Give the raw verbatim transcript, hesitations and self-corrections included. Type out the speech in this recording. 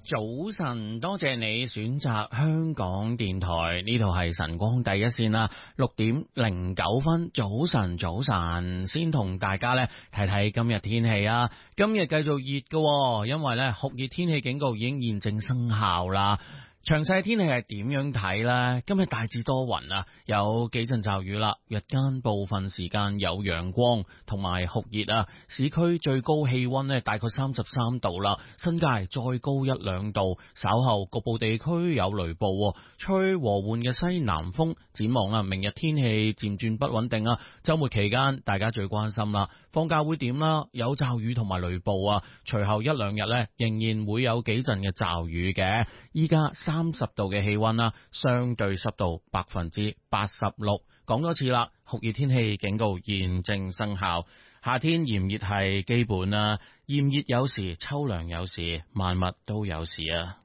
早晨，多謝你選擇香港電台，呢度係晨光第一線啦，六點零九分，早晨早晨，先同大家咧睇睇今日天氣啊，今日繼續熱㗎，因為咧酷熱天氣警告已經現正生效啦。詳細天氣係點樣睇呢？今日大致多雲啊，有幾陣驟雨啦。日間部分時間有陽光同埋酷熱啊。市區最高氣溫呢大概三十三度啦，新界再高一兩度。稍後局部地區有雷暴，吹和緩嘅西南風。展望啊，明日天氣漸轉不穩定啊。週末期間大家最關心啦，放假會點啦？有驟雨同埋雷暴啊。隨後一兩日呢，仍然會有幾陣嘅驟雨嘅。依家三十度嘅氣溫啦，相對濕度百分之八十六。講多次啦，酷熱天氣警告現正生效。夏天炎熱係基本啦，炎熱有時，秋涼有時，萬物都有時啊。